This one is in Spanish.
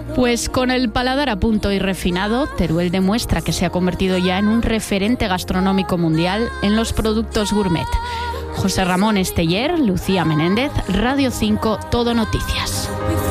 Pues con el paladar a punto y refinado, Teruel demuestra que se ha convertido ya en un referente gastronómico mundial en los productos gourmet. José Ramón Esteller, Lucía Menéndez, Radio 5, Todo Noticias.